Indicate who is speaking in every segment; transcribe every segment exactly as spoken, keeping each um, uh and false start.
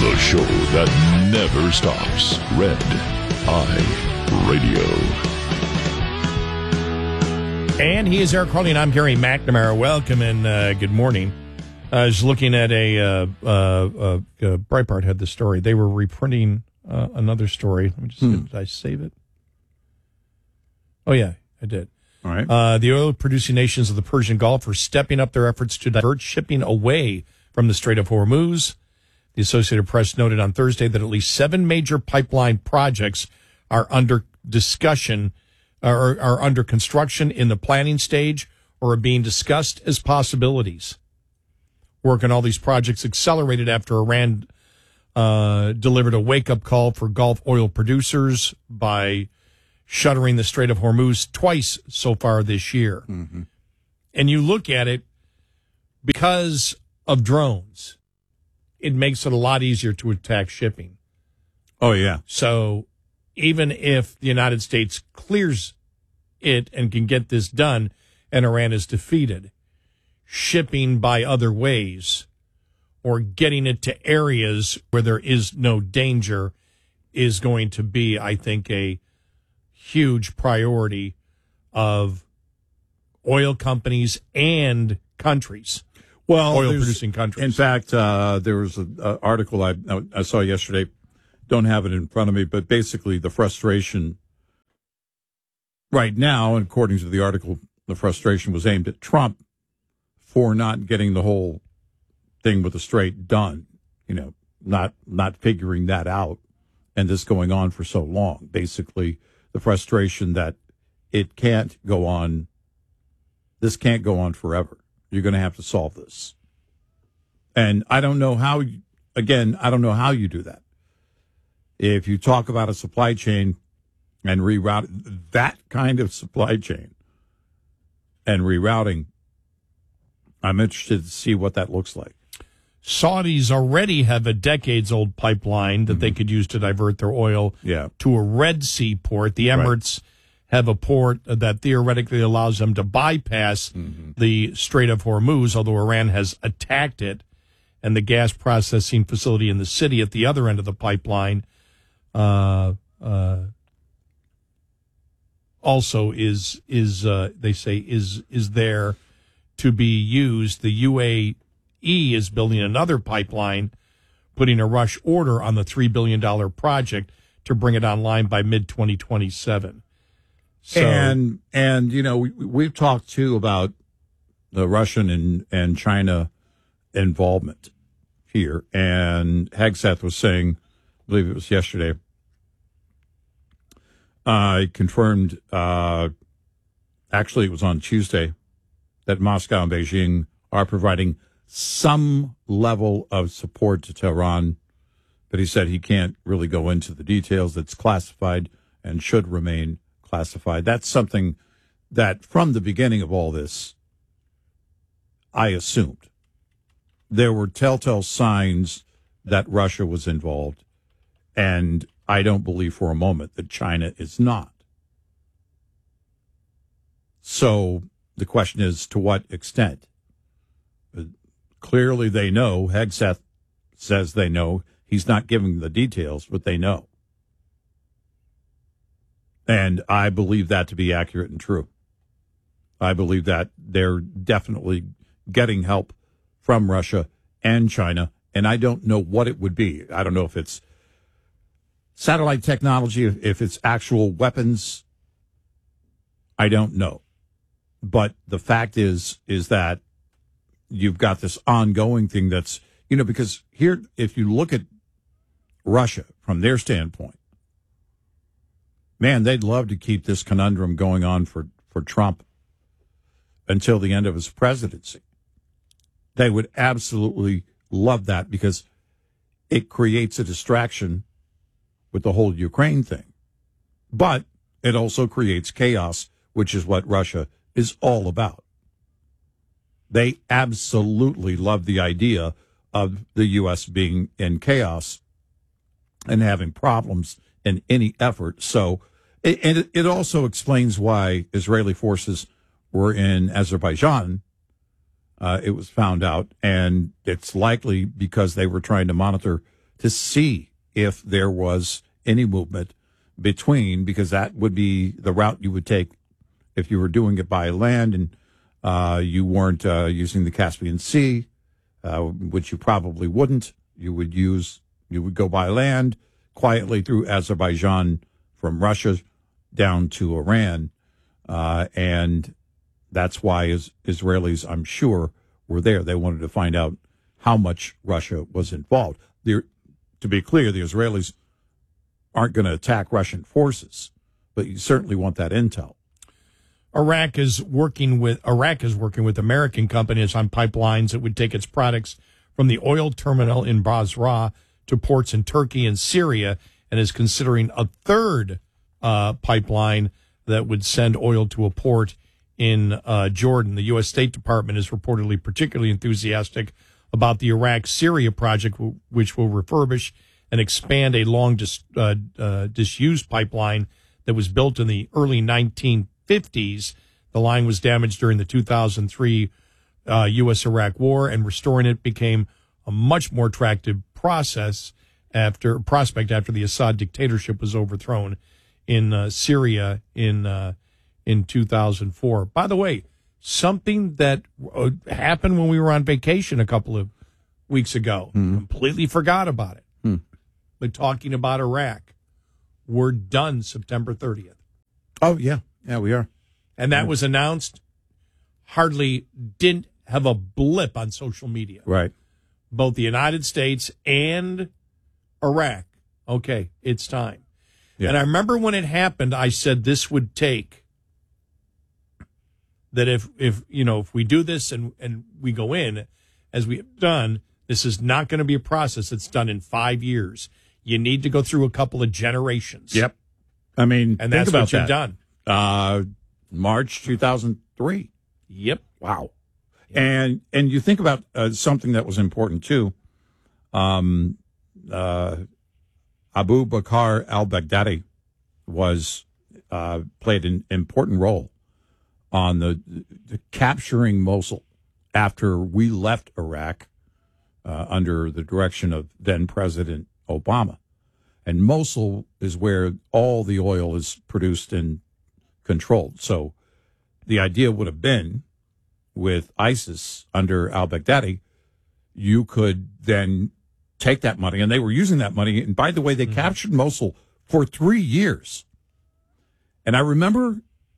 Speaker 1: The show that never stops. Red Eye Radio.
Speaker 2: And he is Eric Harley, and I'm Gary McNamara. Welcome and uh, good morning. I was looking at a, uh, uh, uh, uh, Breitbart had the story. They were reprinting uh, another story. Let me just, hmm. Did I save it? Oh, yeah, I did.
Speaker 3: All right.
Speaker 2: Uh, the oil-producing nations of the Persian Gulf are stepping up their efforts to divert shipping away from the Strait of Hormuz. The Associated Press noted on Thursday that at least seven major pipeline projects are under discussion or are under construction in the planning stage or are being discussed as possibilities. Work on all these projects accelerated after Iran uh, delivered a wake-up call for Gulf oil producers by shuttering the Strait of Hormuz twice so far this year.
Speaker 3: Mm-hmm.
Speaker 2: And you look at it, because of drones, it makes it a lot easier to attack shipping.
Speaker 3: Oh, yeah.
Speaker 2: So even if the United States clears it and can get this done and Iran is defeated, shipping by other ways or getting it to areas where there is no danger is going to be, I think, a huge priority of oil companies and countries.
Speaker 3: Well,
Speaker 2: oil-producing countries.
Speaker 3: In fact, uh, there was an article I, I saw yesterday. Don't have it in front of me, but basically the frustration right now, and according to the article, the frustration was aimed at Trump for not getting the whole thing with the Strait done. You know, not not figuring that out, and this going on for so long. Basically, the frustration that it can't go on. This can't go on forever. You're going to have to solve this. And I don't know how, again, I don't know how you do that. If you talk about a supply chain and reroute that kind of supply chain and rerouting, I'm interested to see what that looks like.
Speaker 2: Saudis already have a decades-old pipeline that mm-hmm. they could use to divert their oil
Speaker 3: yeah.
Speaker 2: to a Red Sea port. The Emirates right. have a port that theoretically allows them to bypass mm-hmm. the Strait of Hormuz, although Iran has attacked it, and the gas processing facility in the city at the other end of the pipeline uh, uh, also is is uh, they say is is there to be used. The U A E is building another pipeline, putting a rush order on the three billion dollars project to bring it online by mid twenty twenty-seven. So,
Speaker 3: and, and you know, we, we've talked, too, about the Russian and, and China involvement here. And Hegseth was saying, I believe it was yesterday, uh, confirmed, uh, actually it was on Tuesday, that Moscow and Beijing are providing some level of support to Tehran. But he said he can't really go into the details. It's classified and should remain classified. That's something that from the beginning of all this, I assumed. There were telltale signs that Russia was involved, and I don't believe for a moment that China is not. So the question is, to what extent? Uh, clearly they know. Hegseth says they know. He's not giving the details, but they know. And I believe that to be accurate and true. I believe that they're definitely getting help from Russia and China, and I don't know what it would be. I don't know if it's satellite technology, if it's actual weapons. I don't know. But the fact is, is that you've got this ongoing thing that's, you know, because here, if you look at Russia from their standpoint, man, they'd love to keep this conundrum going on for, for Trump until the end of his presidency. They would absolutely love that because it creates a distraction with the whole Ukraine thing. But it also creates chaos, which is what Russia is all about. They absolutely love the idea of the U S being in chaos and having problems in any effort. So, and it also explains why Israeli forces were in Azerbaijan. Uh, it was found out, and it's likely because they were trying to monitor to see if there was any movement between, because that would be the route you would take if you were doing it by land and uh, you weren't uh, using the Caspian Sea, uh, which you probably wouldn't. You would use, you would go by land quietly through Azerbaijan from Russia down to Iran. Uh, and that's why is, Israelis, I'm sure, were there. They wanted to find out how much Russia was involved. The, to be clear, the Israelis aren't going to attack Russian forces, but you certainly want that intel.
Speaker 2: Iraq is working with Iraq is working with American companies on pipelines that would take its products from the oil terminal in Basra to ports in Turkey and Syria, and is considering a third uh, pipeline that would send oil to a port in uh, Jordan. The U S. State Department is reportedly particularly enthusiastic about the Iraq-Syria project, w- which will refurbish and expand a long dis- uh, uh, disused pipeline that was built in the early nineteen fifties. The line was damaged during the two thousand three uh, U S-Iraq war, and restoring it became a much more attractive process after prospect after the Assad dictatorship was overthrown in uh, Syria in uh, in two thousand four. By the way, something that uh, happened when we were on vacation a couple of weeks ago, mm-hmm. completely forgot about it. Mm. But talking about Iraq, we're done September thirtieth.
Speaker 3: Oh, yeah. Yeah, we are.
Speaker 2: And that yeah. was announced, hardly didn't have a blip on social media.
Speaker 3: Right.
Speaker 2: Both the United States and Iraq. Okay, it's time. Yeah. And I remember when it happened, I said this would take, that if, if you know, if we do this and, and we go in, as we have done, this is not going to be a process that's done in five years. You need to go through a couple of generations.
Speaker 3: Yep. I mean,
Speaker 2: and
Speaker 3: think
Speaker 2: that's
Speaker 3: about
Speaker 2: what you've
Speaker 3: that.
Speaker 2: done.
Speaker 3: Uh, March two thousand three.
Speaker 2: Yep.
Speaker 3: Wow. Yep. And and you think about uh, something that was important too. Um, uh, Abu Bakr al-Baghdadi was uh, played an important role on the, the capturing Mosul after we left Iraq uh, under the direction of then President Obama. And Mosul is where all the oil is produced and controlled. So the idea would have been with ISIS under al-Baghdadi, you could then take that money, and they were using that money. And by the way, they mm-hmm. captured Mosul for three years. And I remember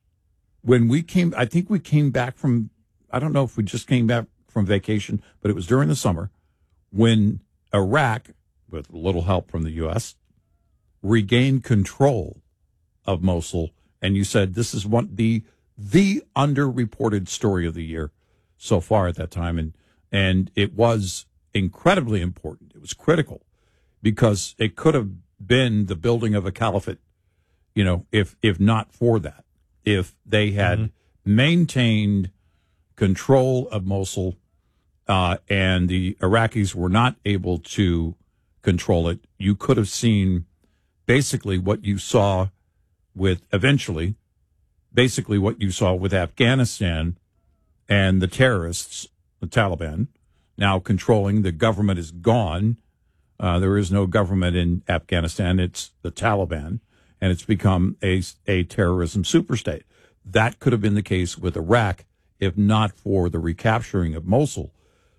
Speaker 3: when we came, I think we came back from, I don't know if we just came back from vacation, but it was during the summer when Iraq, with a little help from the U S, regained control of Mosul. And you said this is one the the underreported story of the year so far at that time, and and it was incredibly important. It was critical because it could have been the building of a caliphate, you know, if if not for that, if they had mm-hmm. maintained control of Mosul, uh, and the Iraqis were not able to control it, you could have seen basically what you saw with eventually, basically what you saw with Afghanistan and the terrorists, the Taliban, now controlling. The government is gone. Uh, there is no government in Afghanistan. It's the Taliban, and it's become a, a terrorism superstate. That could have been the case with Iraq if not for the recapturing of Mosul.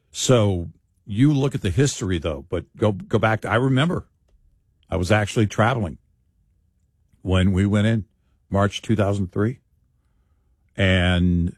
Speaker 3: So you look at the history, though, but go go back to, I remember I was actually traveling when we went in March two thousand three, and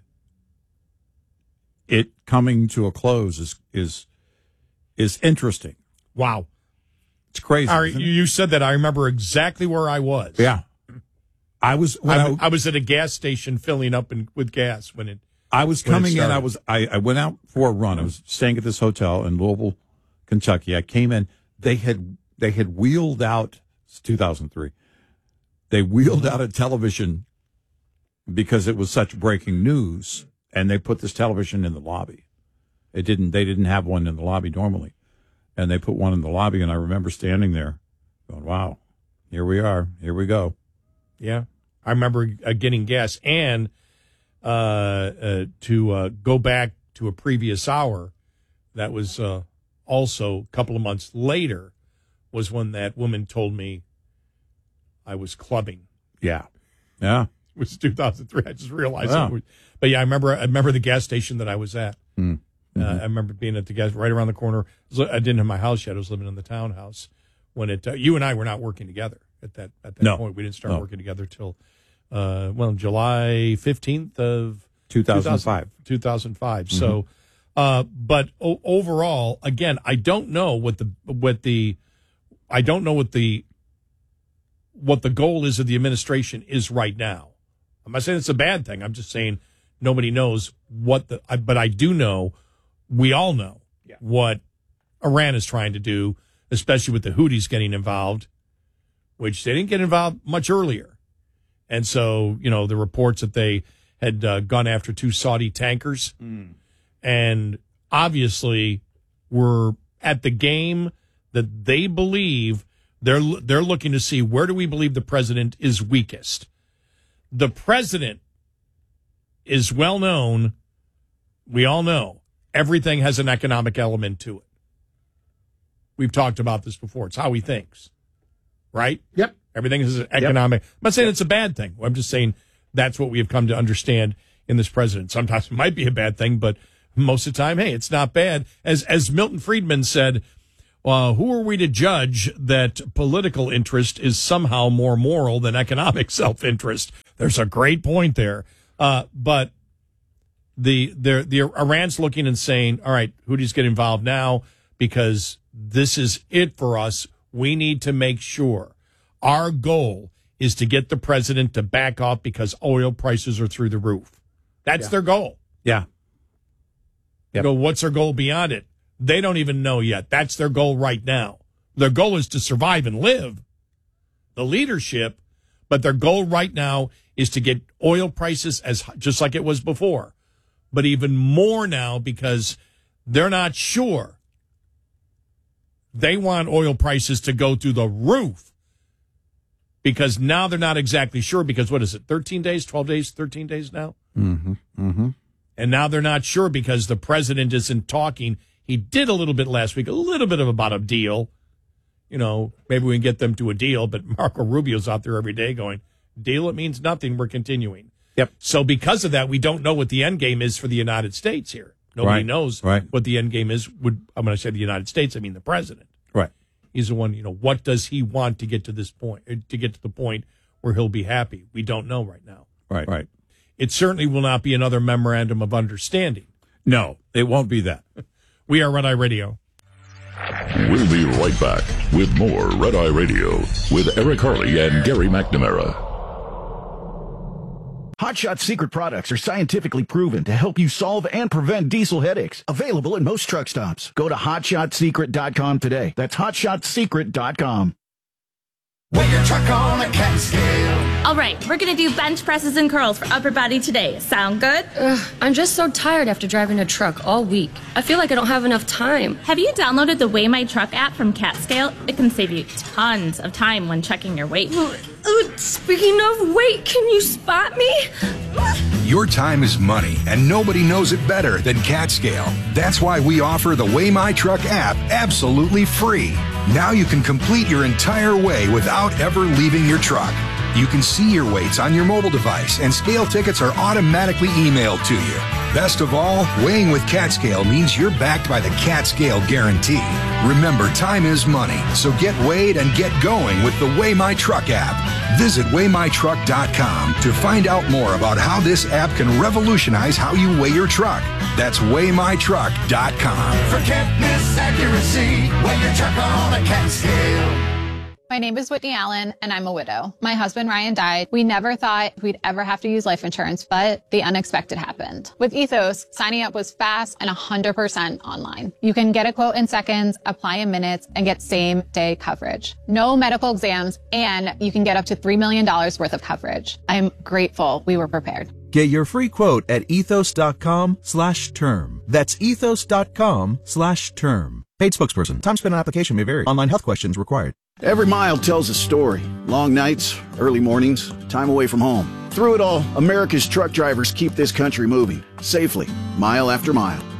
Speaker 3: it coming to a close is is is interesting.
Speaker 2: Wow,
Speaker 3: it's crazy.
Speaker 2: All right, you said that. I remember exactly where I was.
Speaker 3: Yeah, I was.
Speaker 2: I, I, I was at a gas station filling up in, with gas when it.
Speaker 3: I was coming in. I was. I, I went out for a run. I was staying at this hotel in Louisville, Kentucky. I came in. They had they had wheeled out. It's two thousand three. They wheeled out a television because it was such breaking news, and they put this television in the lobby. It didn't. They didn't have one in the lobby normally, and they put one in the lobby. And I remember standing there, going, "Wow, here we are. Here we go."
Speaker 2: Yeah, I remember uh, getting gas, and uh, uh, to uh, go back to a previous hour. That was uh, also a couple of months later. was when that woman told me I was clubbing.
Speaker 3: Yeah. Yeah.
Speaker 2: It was two thousand three. I just realized
Speaker 3: Wow.
Speaker 2: it was, but yeah, I remember. I remember the gas station that I was at.
Speaker 3: Mm. Mm-hmm.
Speaker 2: Uh, I remember being at the gas right around the corner. I didn't have my house yet. I was living in the townhouse when it. Uh, you and I were not working together at that at that
Speaker 3: No.
Speaker 2: point. We didn't start
Speaker 3: No.
Speaker 2: working together till uh, well, July fifteenth of
Speaker 3: two thousand five.
Speaker 2: two thousand five.
Speaker 3: Mm-hmm.
Speaker 2: So, uh, but o- overall, again, I don't know what the what the I don't know what the what the goal is of the administration is right now. I'm not saying it's a bad thing. I'm just saying nobody knows what the. I, but I do know, we all know yeah. what Iran is trying to do, especially with the Houthis getting involved, which they didn't get involved much earlier. And so, you know, the reports that they had uh, gone after two Saudi tankers, mm. and obviously were at the game that they believe they're they're looking to see, where do we believe the president is weakest. The president is well known. We all know everything has an economic element to it. We've talked about this before. It's how he thinks, right?
Speaker 3: Yep.
Speaker 2: Everything is economic.
Speaker 3: Yep.
Speaker 2: I'm not saying
Speaker 3: yep.
Speaker 2: it's a bad thing. I'm just saying that's what we have come to understand in this president. Sometimes it might be a bad thing, but most of the time, hey, it's not bad. As as Milton Friedman said, uh, who are we to judge that political interest is somehow more moral than economic self-interest? There's a great point there. Uh, but the the the Iran's looking and saying, all right, Houthis get involved now because this is it for us. We need to make sure. Our goal is to get the president to back off because oil prices are through the roof. That's
Speaker 3: yeah.
Speaker 2: their goal.
Speaker 3: Yeah.
Speaker 2: Yep. Go, what's their goal beyond it? They don't even know yet. That's their goal right now. Their goal is to survive and live, the leadership, but their goal right now is to get oil prices as just like it was before, but even more now because they're not sure. They want oil prices to go through the roof because now they're not exactly sure because what is it, thirteen days, twelve days, thirteen days now?
Speaker 3: Mm-hmm. Mm-hmm.
Speaker 2: And now they're not sure because the president isn't talking. He did a little bit last week, a little bit of about a deal. You know, maybe we can get them to a deal, but Marco Rubio's out there every day going, deal, it means nothing. We're continuing.
Speaker 3: Yep.
Speaker 2: So because of that, we don't know what the end game is for the United States here. Nobody
Speaker 3: right.
Speaker 2: knows
Speaker 3: right.
Speaker 2: what the end game is. Would I'm going to say the United States, I mean the president.
Speaker 3: Right.
Speaker 2: He's the one, you know, what does he want to get to this point, to get to the point where he'll be happy? We don't know right now.
Speaker 3: Right. Right.
Speaker 2: It certainly will not be another memorandum of understanding.
Speaker 3: No, it won't be that.
Speaker 2: We are Red Eye Radio.
Speaker 1: We'll be right back with more Red Eye Radio with Eric Harley and Gary McNamara.
Speaker 4: Hot Shot Secret products are scientifically proven to help you solve and prevent diesel headaches. Available at most truck stops. Go to hot shot secret dot com today. That's hot shot secret dot com.
Speaker 5: Weigh your truck on a cat scale.
Speaker 6: All right, we're going to do bench presses and curls for upper body today. Sound good?
Speaker 7: Ugh, I'm just so tired after driving a truck all week. I feel like I don't have enough time.
Speaker 6: Have you downloaded the Weigh My Truck app from CatScale? It can save you tons of time when checking your weight.
Speaker 7: Uh, uh, speaking of weight, can you spot me?
Speaker 8: Your time is money, and nobody knows it better than CatScale. That's why we offer the Weigh My Truck app absolutely free. Now you can complete your entire weigh without ever leaving your truck. You can see your weights on your mobile device, and scale tickets are automatically emailed to you. Best of all, weighing with CatScale means you're backed by the CatScale Guarantee. Remember, time is money, so get weighed and get going with the Weigh My Truck app. Visit weigh my truck dot com to find out more about how this app can revolutionize how you weigh your truck. That's weigh my truck dot com.
Speaker 5: Forget this accuracy. Weigh your truck on a cat scale.
Speaker 9: My name is Whitney Allen, and I'm a widow. My husband, Ryan, died. We never thought we'd ever have to use life insurance, but the unexpected happened. With Ethos, signing up was fast and one hundred percent online. You can get a quote in seconds, apply in minutes, and get same-day coverage. No medical exams, and you can get up to three million dollars worth of coverage. I'm grateful we were prepared.
Speaker 10: Get your free quote at ethos.com slash term. That's ethos.com slash term. Paid spokesperson. Time spent on application may vary. Online health questions required.
Speaker 4: Every mile tells a story. Long nights, early mornings, time away from home. Through it all, America's truck drivers keep this country moving, safely, mile after mile.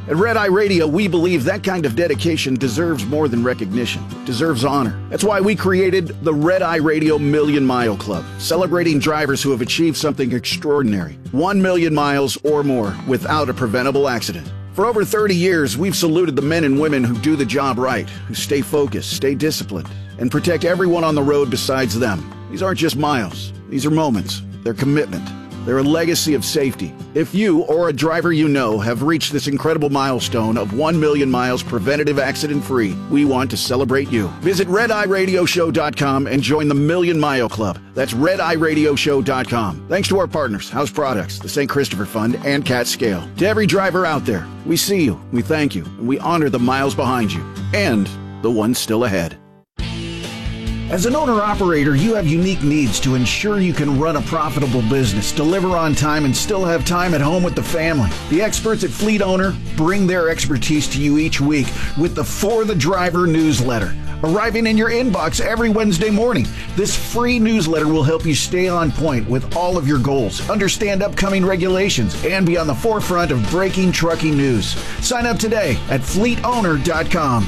Speaker 4: At Red Eye Radio, we believe that kind of dedication deserves more than recognition. It deserves honor. That's why we created the Red Eye Radio Million Mile Club, celebrating drivers who have achieved something extraordinary. One million miles or more without a preventable accident. For over thirty years, we've saluted the men and women who do the job right, who stay focused, stay disciplined, and protect everyone on the road besides them. These aren't just miles. These are moments. They're commitment. They're a legacy of safety. If you or a driver you know have reached this incredible milestone of one million miles preventative accident-free, we want to celebrate you. Visit red eye radio show dot com and join the Million Mile Club. That's red eye radio show dot com. Thanks to our partners, House Products, the Saint Christopher Fund, and Cat Scale. To every driver out there, we see you, we thank you, and we honor the miles behind you, and the ones still ahead. As an owner-operator, you have unique needs to ensure you can run a profitable business, deliver on time, and still have time at home with the family. The experts at Fleet Owner bring their expertise to you each week with the For the Driver newsletter, arriving in your inbox every Wednesday morning. This free newsletter will help you stay on point with all of your goals, understand upcoming regulations, and be on the forefront of breaking trucking news. Sign up today at fleet owner dot com.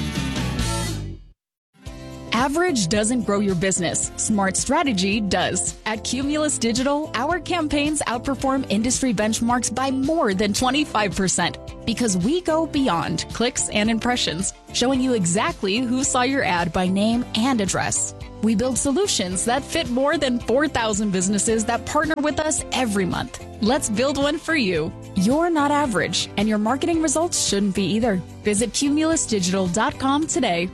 Speaker 11: Average doesn't grow your business. Smart strategy does. At Cumulus Digital, our campaigns outperform industry benchmarks by more than twenty-five percent because we go beyond clicks and impressions, showing you exactly who saw your ad by name and address. We build solutions that fit more than four thousand businesses that partner with us every month. Let's build one for you. You're not average, and your marketing results shouldn't be either. Visit cumulus digital dot com today.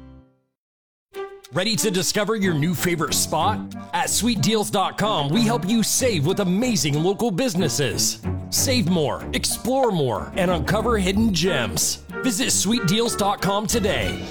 Speaker 12: Ready to discover your new favorite spot? At sweet deals dot com, we help you save with amazing local businesses. Save more, explore more, and uncover hidden gems. Visit sweet deals dot com today.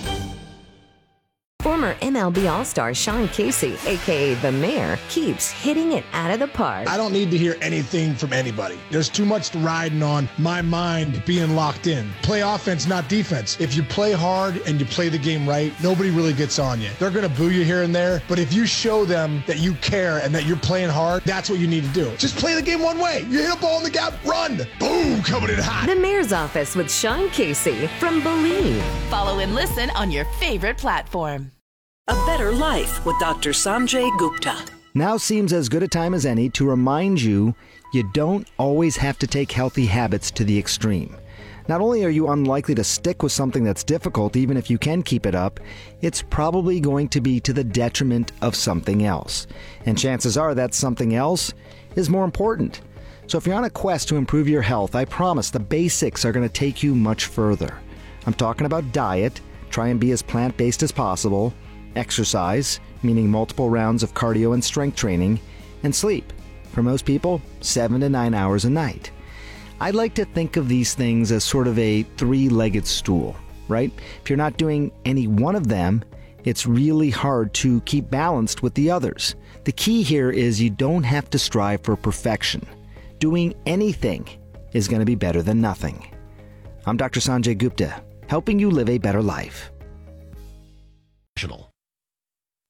Speaker 13: Former M L B All-Star Sean Casey, a k a. The Mayor, keeps hitting it out of the park.
Speaker 14: I don't need to hear anything from anybody. There's too much riding on my mind being locked in. Play offense, not defense. If you play hard and you play the game right, nobody really gets on you. They're going to boo you here and there, but if you show them that you care and that you're playing hard, that's what you need to do. Just play the game one way. You hit a ball in the gap, run. Boom, coming in hot.
Speaker 13: The Mayor's Office with Sean Casey from Believe.
Speaker 15: Follow and listen on your favorite platform.
Speaker 16: A Better Life with Doctor Sanjay Gupta.
Speaker 17: Now seems as good a time as any to remind you you don't always have to take healthy habits to the extreme. Not only are you unlikely to stick with something that's difficult, even if you can keep it up, it's probably going to be to the detriment of something else. And chances are that something else is more important. So if you're on a quest to improve your health, I promise the basics are going to take you much further. I'm talking about diet. Try and be as plant-based as possible. Exercise, meaning multiple rounds of cardio and strength training, and sleep. For most people, seven to nine hours a night. I'd like to think of these things as sort of a three-legged stool, right? If you're not doing any one of them, it's really hard to keep balanced with the others. The key here is you don't have to strive for perfection. Doing anything is going to be better than nothing. I'm Doctor Sanjay Gupta, helping you live a better life.